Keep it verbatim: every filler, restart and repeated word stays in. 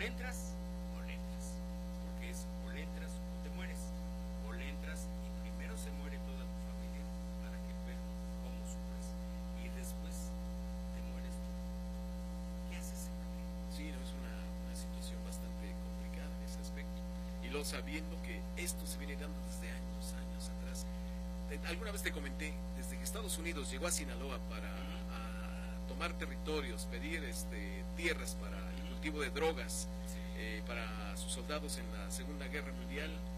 le entras o le entras, porque es o le entras o te mueres, o le entras y primero se muere toda tu familia para que vean cómo sufres y después te mueres tú. ¿Qué haces en Madrid? Sí, no, es una, una situación bastante complicada en ese aspecto. Y luego sabiendo que esto se viene dando desde años, años atrás. Te, alguna vez te comenté, desde que Estados Unidos llegó a Sinaloa para uh-huh. a tomar territorios, pedir este, tierras para uh-huh. el cultivo de drogas, sí. eh, para sus soldados en la Segunda Guerra Mundial,